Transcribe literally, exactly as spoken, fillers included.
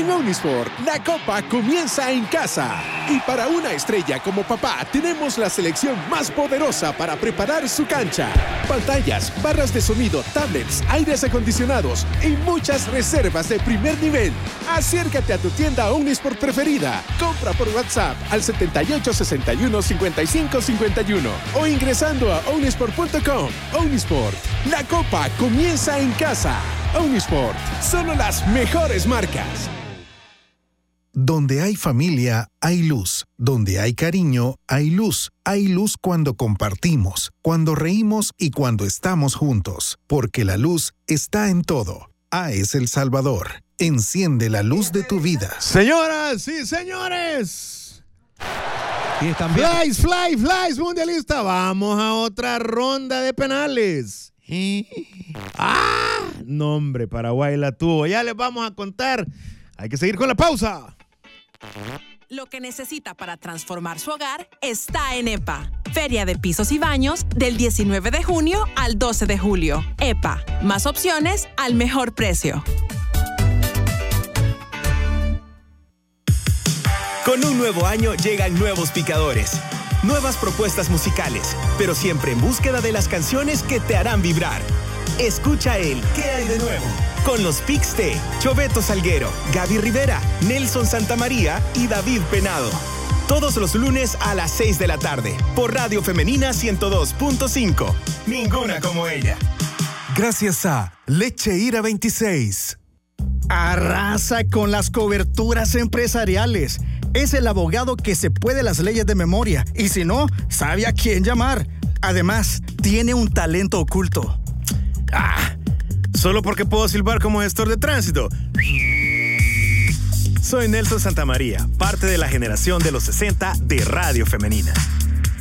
En Omnisport, la copa comienza en casa. Y para una estrella como papá, tenemos la selección más poderosa para preparar su cancha. Pantallas, barras de sonido, tablets, aires acondicionados y muchas reservas de primer nivel. Acércate a tu tienda Omnisport preferida. Compra por WhatsApp al setenta y ocho sesenta y uno cincuenta y cinco cincuenta y uno o ingresando a omnisport punto com. Omnisport, la copa comienza en casa. Omnisport, solo las mejores marcas. Donde hay familia, hay luz. Donde hay cariño, hay luz. Hay luz cuando compartimos, cuando reímos y cuando estamos juntos. Porque la luz está en todo. A E S El Salvador. Enciende la luz de tu vida. Señoras y señores. Y están bien. Flies, fly, flies, mundialista. Vamos a otra ronda de penales. ¡Ah! No, hombre, Paraguay la tuvo. Ya les vamos a contar. Hay que seguir con la pausa. Lo que necesita para transformar su hogar está en E P A. Feria de Pisos y Baños del diecinueve de junio al doce de julio. E P A. Más opciones al mejor precio. Con un nuevo año llegan nuevos picadores. Nuevas propuestas musicales, pero siempre en búsqueda de las canciones que te harán vibrar. Escucha el ¿Qué hay de nuevo? Con los Pix T, Choveto Salguero, Gaby Rivera, Nelson Santamaría y David Penado. Todos los lunes a las seis de la tarde, por Radio Femenina ciento dos punto cinco. Ninguna como ella. Gracias a Leche Ira veintiséis. Arrasa con las coberturas empresariales. Es el abogado que se puede las leyes de memoria y si no, sabe a quién llamar. Además, tiene un talento oculto. Ah, solo porque puedo silbar como gestor de tránsito. Soy Nelson Santamaría, parte de la generación de los sesenta de Radio Femenina.